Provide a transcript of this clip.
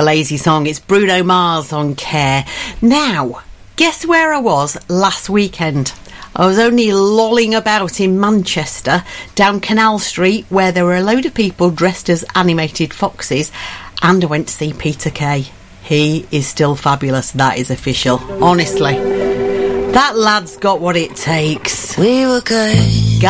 the lazy song. It's Bruno Mars on Care. Now, guess where I was last weekend? I was only lolling about in Manchester, down Canal Street, where there were a load of people dressed as animated foxes, and I went to see Peter Kay. He is still fabulous, that is official. Honestly, that lad's got what it takes. We were good.